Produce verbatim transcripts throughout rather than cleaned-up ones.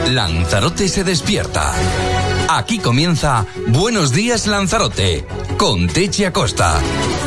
Lanzarote se despierta. Aquí comienza Buenos Días Lanzarote, con Techi Acosta.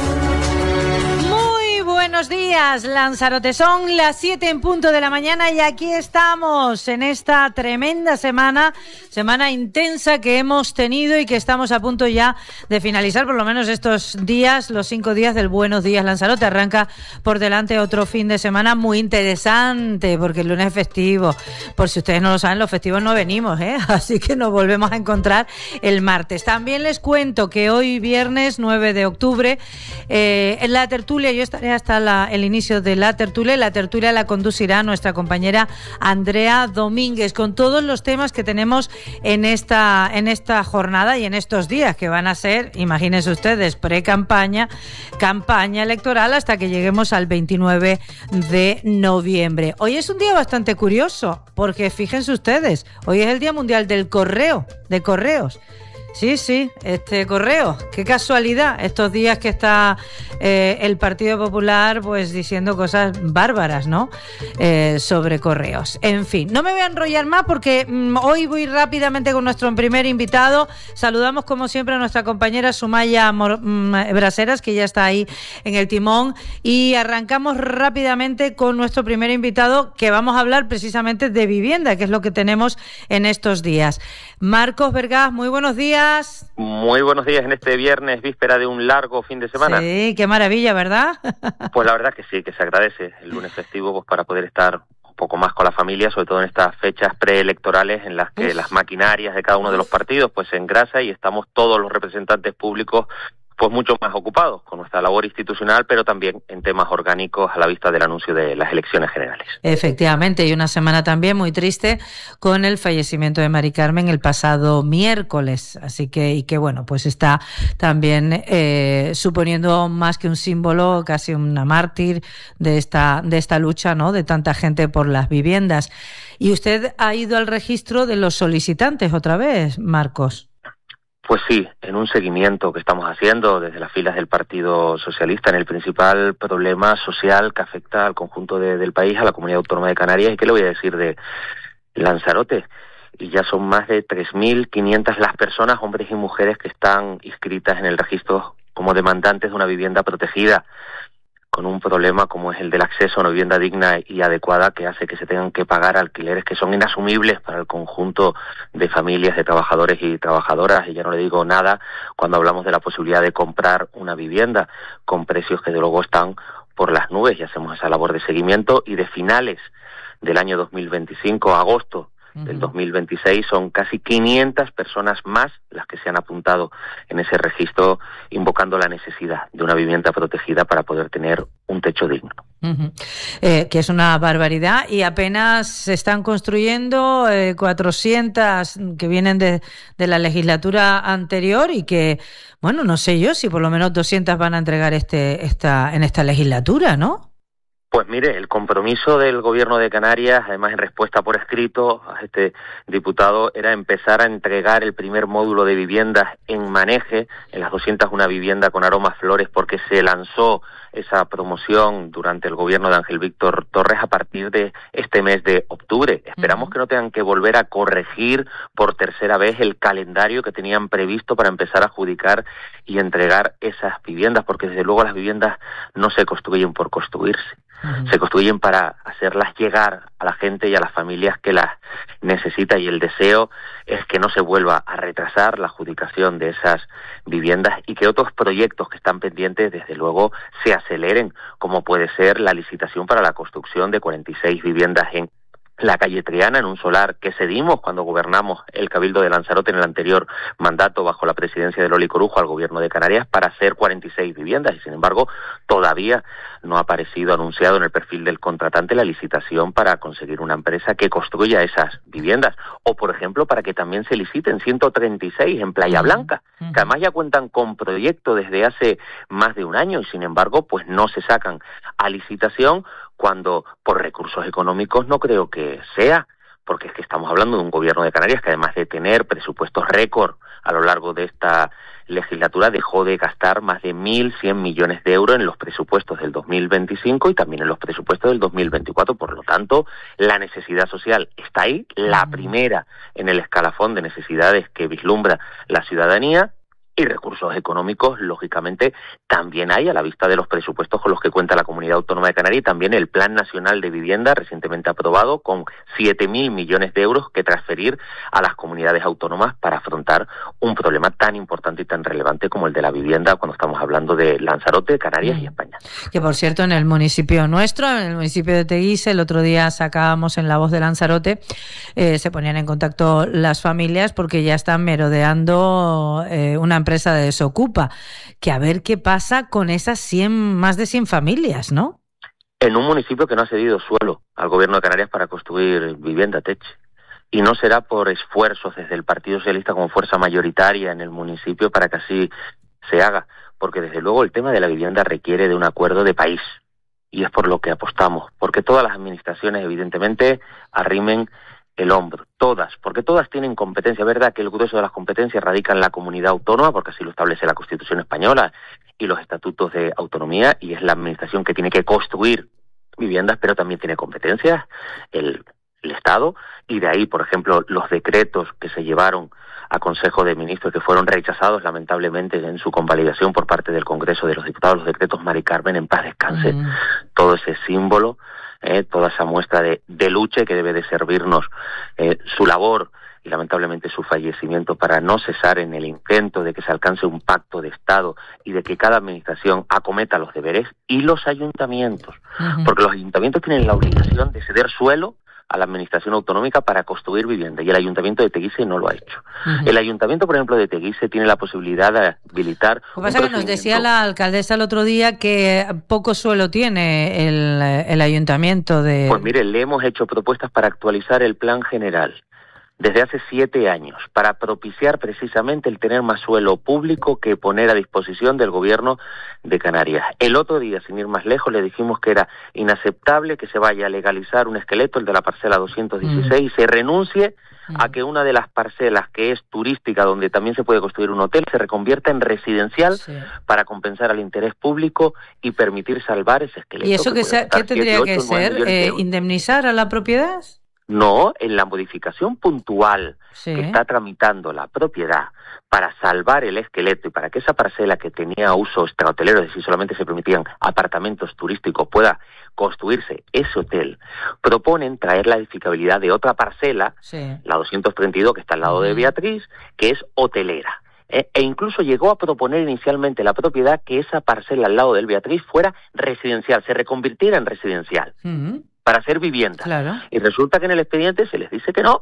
Buenos días, Lanzarote. Son las siete en punto de la mañana y aquí estamos en esta tremenda semana, semana intensa que hemos tenido y que estamos a punto ya de finalizar, por lo menos estos días, los cinco días del Buenos Días Lanzarote. Arranca por delante otro fin de semana muy interesante, porque el lunes es festivo. Por si ustedes no lo saben, los festivos no venimos, ¿eh? Así que nos volvemos a encontrar el martes. También les cuento que hoy, viernes nueve de octubre, eh, en la tertulia, yo estaré hasta La, el inicio de la tertulia. La tertulia la conducirá nuestra compañera Andrea Domínguez, con todos los temas que tenemos en esta, en esta jornada y en estos días, que van a ser, imagínense ustedes, pre-campaña, campaña electoral, hasta que lleguemos al veintinueve de noviembre. Hoy es un día bastante curioso, porque fíjense ustedes, hoy es el Día Mundial del Correo, de Correos. Sí, sí, este correo, qué casualidad, estos días que está eh, el Partido Popular pues diciendo cosas bárbaras, ¿no? Eh, sobre correos. En fin, no me voy a enrollar más porque mmm, hoy voy rápidamente con nuestro primer invitado. Saludamos como siempre a nuestra compañera Sumaya Mor- mmm, Braseras, que ya está ahí en el timón, y arrancamos rápidamente con nuestro primer invitado, que vamos a hablar precisamente de vivienda, que es lo que tenemos en estos días. Marcos Vergás, muy buenos días. Muy buenos días en este viernes, víspera de un largo fin de semana. Sí, qué maravilla, ¿verdad? Pues la verdad que sí, que se agradece el lunes festivo pues para poder estar un poco más con la familia, sobre todo en estas fechas preelectorales en las que Uf. las maquinarias de cada uno de los partidos pues se engrasa y estamos todos los representantes públicos pues mucho más ocupados con nuestra labor institucional, pero también en temas orgánicos a la vista del anuncio de las elecciones generales. Efectivamente, y una semana también muy triste con el fallecimiento de Mari Carmen el pasado miércoles, así que, y que bueno, pues está también eh, suponiendo más que un símbolo, casi una mártir de esta, de esta lucha, ¿no?, de tanta gente por las viviendas. Y usted ha ido al registro de los solicitantes otra vez, Marcos. Pues sí, en un seguimiento que estamos haciendo desde las filas del Partido Socialista en el principal problema social que afecta al conjunto de, del país, a la Comunidad Autónoma de Canarias, y qué le voy a decir de Lanzarote. Y ya son más de tres mil quinientas las personas, hombres y mujeres, que están inscritas en el registro como demandantes de una vivienda protegida, con un problema como es el del acceso a una vivienda digna y adecuada, que hace que se tengan que pagar alquileres que son inasumibles para el conjunto de familias, de trabajadores y trabajadoras. Y ya no le digo nada cuando hablamos de la posibilidad de comprar una vivienda con precios que de luego están por las nubes, y hacemos esa labor de seguimiento. Y de finales del año dos mil veinticinco a agosto del dos mil veintiséis son casi quinientas personas más las que se han apuntado en ese registro, invocando la necesidad de una vivienda protegida para poder tener un techo digno. Uh-huh. Eh, que es una barbaridad, y apenas se están construyendo eh, cuatrocientas que vienen de, de la legislatura anterior, y que, bueno, no sé yo si por lo menos doscientas van a entregar este esta en esta legislatura, ¿no? Pues mire, el compromiso del Gobierno de Canarias, además en respuesta por escrito a este diputado, era empezar a entregar el primer módulo de viviendas en Maneje, en las doscientas una vivienda con aromas flores, porque se lanzó esa promoción durante el gobierno de Ángel Víctor Torres a partir de este mes de octubre. Esperamos uh-huh. que no tengan que volver a corregir por tercera vez el calendario que tenían previsto para empezar a adjudicar y entregar esas viviendas, porque desde luego las viviendas no se construyen por construirse. Uh-huh. Se construyen para hacerlas llegar a la gente y a las familias que las necesita, y el deseo es que no se vuelva a retrasar la adjudicación de esas viviendas y que otros proyectos que están pendientes, desde luego, se aceleren, como puede ser la licitación para la construcción de cuarenta y seis viviendas en la calle Triana, en un solar que cedimos cuando gobernamos el Cabildo de Lanzarote en el anterior mandato bajo la presidencia de Loli Corujo al Gobierno de Canarias, para hacer cuarenta y seis viviendas, y sin embargo todavía no ha aparecido anunciado en el perfil del contratante la licitación para conseguir una empresa que construya esas viviendas, o por ejemplo para que también se liciten ciento treinta y seis en Playa Blanca, uh-huh. que además ya cuentan con proyecto desde hace más de un año, y sin embargo pues no se sacan a licitación, cuando por recursos económicos no creo que sea, porque es que estamos hablando de un Gobierno de Canarias que, además de tener presupuestos récord a lo largo de esta legislatura dejó de gastar más de mil cien millones de euros en los presupuestos del dos mil veinticinco y también en los presupuestos del dos mil veinticuatro. Por lo tanto, la necesidad social está ahí, la primera en el escalafón de necesidades que vislumbra la ciudadanía, y recursos económicos, lógicamente, también hay a la vista de los presupuestos con los que cuenta la Comunidad Autónoma de Canarias y también el Plan Nacional de Vivienda recientemente aprobado con siete mil millones de euros que transferir a las comunidades autónomas para afrontar un problema tan importante y tan relevante como el de la vivienda cuando estamos hablando de Lanzarote, Canarias mm. y España. Que por cierto, en el municipio nuestro, en el municipio de Teguise, el otro día sacábamos en La Voz de Lanzarote, eh, se ponían en contacto las familias porque ya están merodeando eh, una empresa empresa de Desocupa, que a ver qué pasa con esas cien, más de cien familias, ¿no? En un municipio que no ha cedido suelo al gobierno de Canarias para construir vivienda, Tech. Y no será por esfuerzos desde el Partido Socialista como fuerza mayoritaria en el municipio para que así se haga, porque desde luego el tema de la vivienda requiere de un acuerdo de país, y es por lo que apostamos, porque todas las administraciones evidentemente arrimen el hombro, todas, porque todas tienen competencia. Es verdad que el grueso de las competencias radica en la comunidad autónoma, porque así lo establece la Constitución española y los estatutos de autonomía, y es la administración que tiene que construir viviendas, pero también tiene competencias el, el Estado, y de ahí, por ejemplo, los decretos que se llevaron a Consejo de Ministros que fueron rechazados lamentablemente en su convalidación por parte del Congreso de los Diputados, los decretos Mari Carmen, en paz descanse, mm. todo ese símbolo, eh, toda esa muestra de, de lucha que debe de servirnos eh, su labor y lamentablemente su fallecimiento para no cesar en el intento de que se alcance un pacto de Estado y de que cada administración acometa los deberes, y los ayuntamientos, uh-huh. porque los ayuntamientos tienen la obligación de ceder suelo a la administración autonómica para construir vivienda, y el Ayuntamiento de Teguise no lo ha hecho. Uh-huh. El Ayuntamiento, por ejemplo, de Teguise tiene la posibilidad de habilitar... Lo que pasa es que nos decía la alcaldesa el otro día que poco suelo tiene el, el Ayuntamiento de... Pues mire, le hemos hecho propuestas para actualizar el Plan General desde hace siete años, para propiciar precisamente el tener más suelo público que poner a disposición del gobierno de Canarias. El otro día, sin ir más lejos, le dijimos que era inaceptable que se vaya a legalizar un esqueleto, el de la parcela doscientos dieciséis, mm. y se renuncie mm. a que una de las parcelas que es turística, donde también se puede construir un hotel, se reconvierta en residencial sí. para compensar al interés público y permitir salvar ese esqueleto. ¿Y eso que, que ¿qué tendría que ser? Eh, ¿Indemnizar a la propiedad? No, en la modificación puntual sí. que está tramitando la propiedad para salvar el esqueleto y para que esa parcela que tenía uso extrahotelero, es decir, solamente se permitían apartamentos turísticos, pueda construirse ese hotel, proponen traer la edificabilidad de otra parcela, sí. la doscientos treinta y dos, que está al lado uh-huh. de Beatriz, que es hotelera. Eh, e incluso llegó a proponer inicialmente la propiedad que esa parcela al lado del Beatriz fuera residencial, se reconvirtiera en residencial. Uh-huh. para hacer vivienda. Claro. Y resulta que en el expediente se les dice que no,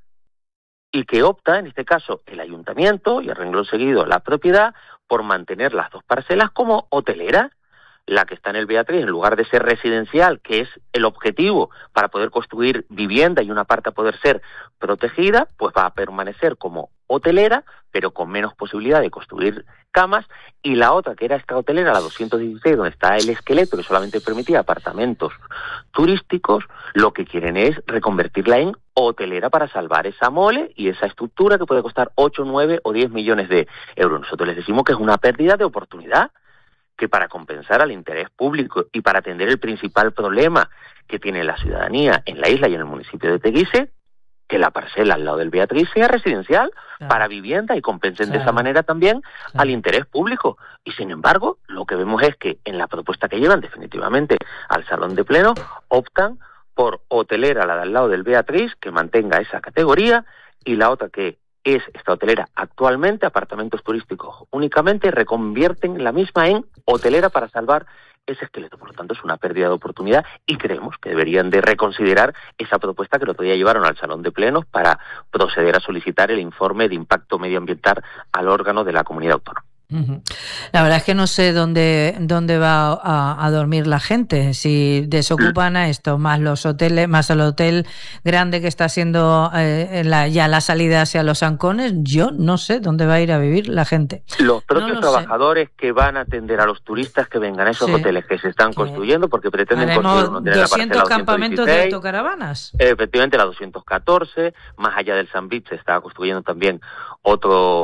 y que opta, en este caso, el ayuntamiento, y a renglón seguido la propiedad, por mantener las dos parcelas como hotelera, la que está en el Beatriz, en lugar de ser residencial, que es el objetivo para poder construir vivienda y una parte a poder ser protegida, pues va a permanecer como hotelera, pero con menos posibilidad de construir camas, y la otra, que era esta hotelera, la doscientos dieciséis, donde está el esqueleto, que solamente permitía apartamentos turísticos, lo que quieren es reconvertirla en hotelera para salvar esa mole y esa estructura que puede costar ocho, nueve o diez millones de euros. Nosotros les decimos que es una pérdida de oportunidad, que para compensar al interés público y para atender el principal problema que tiene la ciudadanía en la isla y en el municipio de Teguise, que la parcela al lado del Beatriz sea residencial claro. para vivienda y compensen claro. de esa manera también claro. al interés público. Y sin embargo, lo que vemos es que en la propuesta que llevan definitivamente al Salón de Pleno, optan por hotelera, la de al lado del Beatriz, que mantenga esa categoría, y la otra que es esta hotelera actualmente, apartamentos turísticos únicamente, reconvierten la misma en hotelera para salvar ese esqueleto. Por lo tanto, es una pérdida de oportunidad y creemos que deberían de reconsiderar esa propuesta que el otro día llevaron al Salón de Plenos para proceder a solicitar el informe de impacto medioambiental al órgano de la comunidad autónoma. La verdad es que no sé dónde dónde va a, a dormir la gente, si desocupan a esto, más los hoteles, más el hotel grande que está haciendo eh, la, ya la salida hacia los Ancones. Yo no sé dónde va a ir a vivir la gente. Los propios no trabajadores sé. que van a atender a los turistas que vengan a esos sí. hoteles que se están construyendo, porque pretenden construir un hotel en la doscientos campamentos de autocaravanas. Efectivamente, la doscientos catorce, más allá del San Beach se está construyendo también otro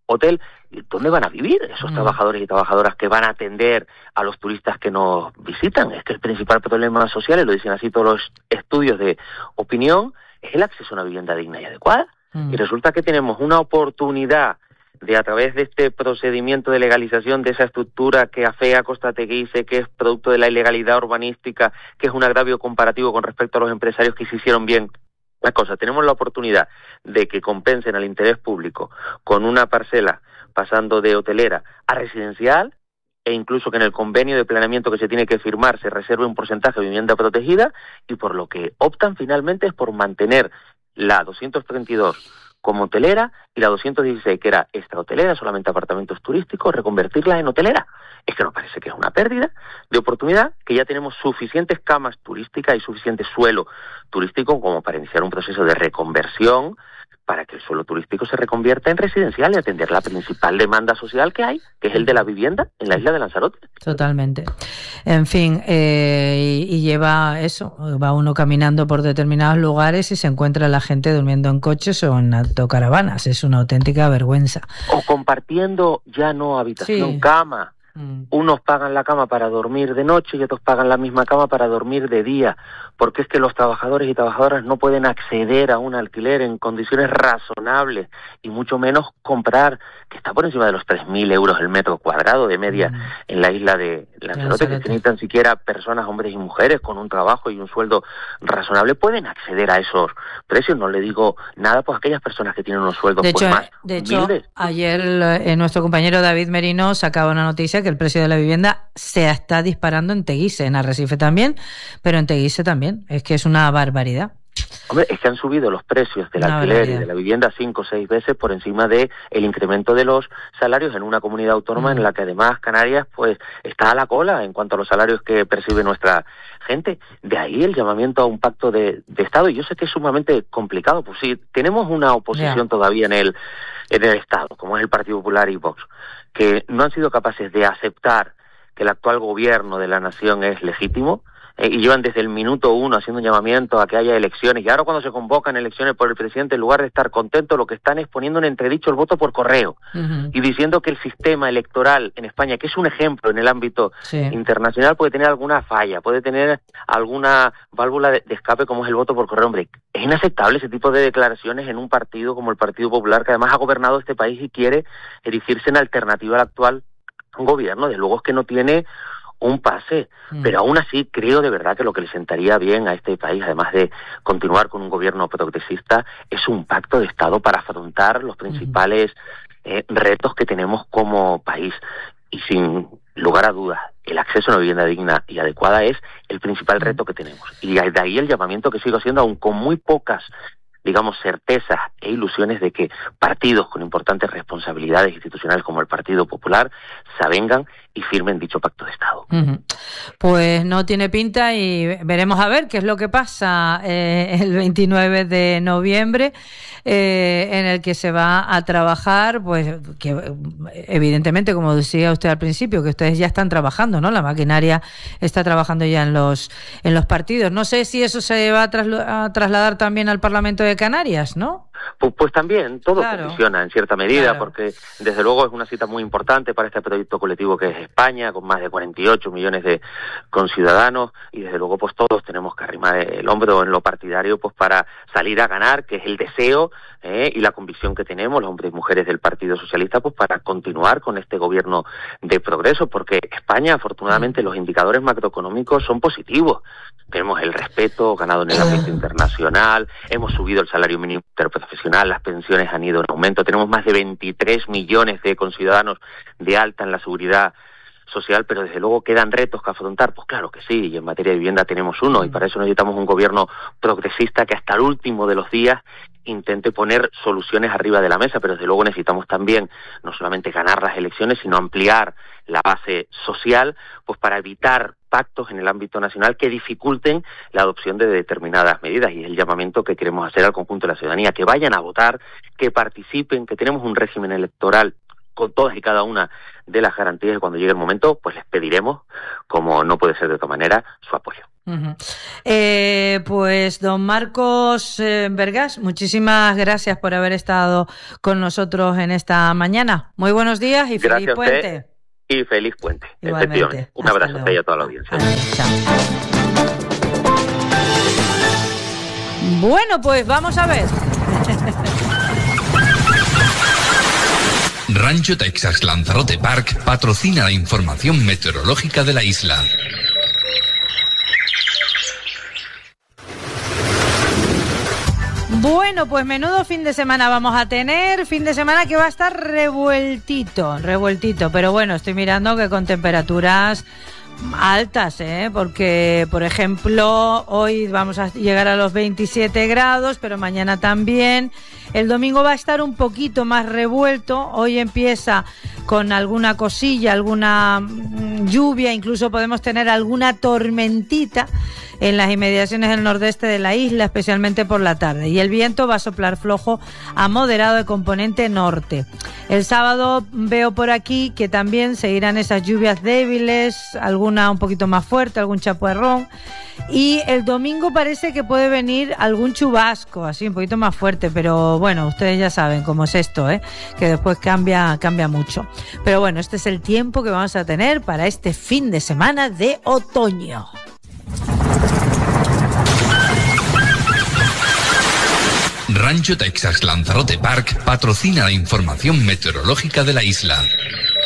hotel. ¿Dónde van a vivir esos mm. trabajadores y trabajadoras que van a atender a los turistas que nos visitan? Es que el principal problema social, y lo dicen así todos los estudios de opinión, es el acceso a una vivienda digna y adecuada. Mm. Y resulta que tenemos una oportunidad de, a través de este procedimiento de legalización de esa estructura que afea Costategui dice que es producto de la ilegalidad urbanística, que es un agravio comparativo con respecto a los empresarios que se hicieron bien la cosa. Tenemos la oportunidad de que compensen al interés público con una parcela pasando de hotelera a residencial, e incluso que en el convenio de planeamiento que se tiene que firmar se reserve un porcentaje de vivienda protegida, y por lo que optan finalmente es por mantener la doscientos treinta y dos como hotelera y la doscientos dieciséis, que era extra hotelera, solamente apartamentos turísticos, reconvertirla en hotelera. Es que nos parece que es una pérdida de oportunidad, que ya tenemos suficientes camas turísticas y suficiente suelo turístico como para iniciar un proceso de reconversión para que el suelo turístico se reconvierta en residencial y atender la principal demanda social que hay, que es el de la vivienda en la isla de Lanzarote. Totalmente. En fin, eh, y, y lleva eso, va uno caminando por determinados lugares y se encuentra la gente durmiendo en coches o en autocaravanas. Es una auténtica vergüenza. O compartiendo ya no habitación, sí. cama. Mm. Unos pagan la cama para dormir de noche y otros pagan la misma cama para dormir de día, porque es que los trabajadores y trabajadoras no pueden acceder a un alquiler en condiciones razonables y mucho menos comprar, que está por encima de los tres mil euros el metro cuadrado de media mm. en la isla de Lanzarote, que ni tan siquiera personas, hombres y mujeres con un trabajo y un sueldo razonable pueden acceder a esos precios. No le digo nada pues a aquellas personas que tienen unos sueldos de pues hecho, más de hecho, humildes. Ayer eh, nuestro compañero David Merino sacaba una noticia que el precio de la vivienda se está disparando en Teguise, en Arrecife también, pero en Teguise también. Es que es una barbaridad. Hombre, es que han subido los precios del una alquiler barbaridad. Y de la vivienda cinco o seis veces por encima de el incremento de los salarios en una comunidad autónoma mm. en la que además Canarias pues está a la cola en cuanto a los salarios que percibe nuestra gente. De ahí el llamamiento a un pacto de, de Estado, y yo sé que es sumamente complicado, pues sí, tenemos una oposición yeah. todavía en el, en el Estado, como es el Partido Popular y Vox, que no han sido capaces de aceptar que el actual gobierno de la nación es legítimo, eh, y llevan desde el minuto uno haciendo un llamamiento a que haya elecciones, y ahora cuando se convocan elecciones por el presidente, en lugar de estar contentos, lo que están es poniendo en entredicho el voto por correo, uh-huh. y diciendo que el sistema electoral en España, que es un ejemplo en el ámbito sí. internacional, puede tener alguna falla, puede tener alguna válvula de, de escape como es el voto por correo. Hombre, es inaceptable ese tipo de declaraciones en un partido como el Partido Popular, que además ha gobernado este país y quiere erigirse en alternativa al actual gobierno. De luego es que no tiene un pase, mm. pero aún así creo de verdad que lo que le sentaría bien a este país, además de continuar con un gobierno progresista, es un pacto de Estado para afrontar los principales mm. eh, retos que tenemos como país. Y sin lugar a dudas, el acceso a una vivienda digna y adecuada es el principal reto que tenemos. Y de ahí el llamamiento que sigo haciendo, aún con muy pocas digamos, certezas e ilusiones de que partidos con importantes responsabilidades institucionales como el Partido Popular se avengan y firmen dicho pacto de Estado. Uh-huh. Pues no tiene pinta y veremos a ver qué es lo que pasa eh, el veintinueve de noviembre, eh, en el que se va a trabajar, pues que evidentemente, como decía usted al principio, que ustedes ya están trabajando, ¿no? La maquinaria está trabajando ya en los en los partidos. No sé si eso se va a, trasl- a trasladar también al Parlamento de Canarias, ¿no? Pues, pues también, todo claro. condiciona en cierta medida, claro. porque desde luego es una cita muy importante para este proyecto colectivo que es España, con más de cuarenta y ocho millones de conciudadanos, y desde luego pues todos tenemos que arrimar el hombro en lo partidario pues para salir a ganar, que es el deseo eh, y la convicción que tenemos los hombres y mujeres del Partido Socialista pues para continuar con este gobierno de progreso, porque España, afortunadamente, los indicadores macroeconómicos son positivos. Tenemos el respeto ganado en el ámbito internacional, hemos subido el salario mínimo interprofesional, las pensiones han ido en aumento, tenemos más de veintitrés millones de conciudadanos de alta en la seguridad social, pero desde luego quedan retos que afrontar. Pues claro que sí, y en materia de vivienda tenemos uno, y para eso necesitamos un gobierno progresista que hasta el último de los días intente poner soluciones arriba de la mesa, pero desde luego necesitamos también no solamente ganar las elecciones, sino ampliar la base social, pues para evitar pactos en el ámbito nacional que dificulten la adopción de determinadas medidas, y es el llamamiento que queremos hacer al conjunto de la ciudadanía, que vayan a votar, que participen, que tenemos un régimen electoral con todas y cada una de las garantías, y cuando llegue el momento, pues les pediremos, como no puede ser de otra manera, su apoyo. Uh-huh. Eh, pues don Marcos eh, Vergás, muchísimas gracias por haber estado con nosotros en esta mañana. Muy buenos días y gracias feliz puente. Y feliz puente. Igualmente. Efectivamente. Un Hasta abrazo a toda la audiencia. Adiós, chao. Bueno, pues vamos a ver. Rancho Texas Lanzarote Park patrocina la información meteorológica de la isla. Bueno, pues menudo fin de semana vamos a tener, fin de semana que va a estar revueltito, revueltito, pero bueno, estoy mirando que con temperaturas altas, ¿eh? Porque, por ejemplo, hoy vamos a llegar a los veintisiete grados, pero mañana también. El domingo va a estar un poquito más revuelto. Hoy empieza con alguna cosilla, alguna lluvia, incluso podemos tener alguna tormentita en las inmediaciones del nordeste de la isla, especialmente por la tarde. Y el viento va a soplar flojo a moderado de componente norte. El sábado veo por aquí que también seguirán esas lluvias débiles, alguna un poquito más fuerte, algún chapuerrón. Y el domingo parece que puede venir algún chubasco, así un poquito más fuerte, pero bueno, ustedes ya saben cómo es esto, ¿eh? Que después cambia, cambia mucho. Pero bueno, este es el tiempo que vamos a tener para este fin de semana de otoño. Rancho Texas Lanzarote Park patrocina la información meteorológica de la isla.